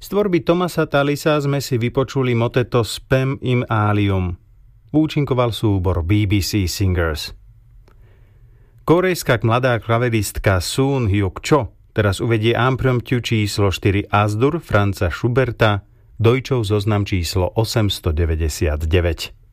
Z tvorby Thomasa Tallisa sme si vypočuli moteto Spem im alium. Účinkoval súbor BBC Singers. Kórejská mladá klaveristka Soon Hyuk Cho teraz uvedie impromptu číslo 4 As-dur Franza Schuberta, Deutschov zoznam číslo 899.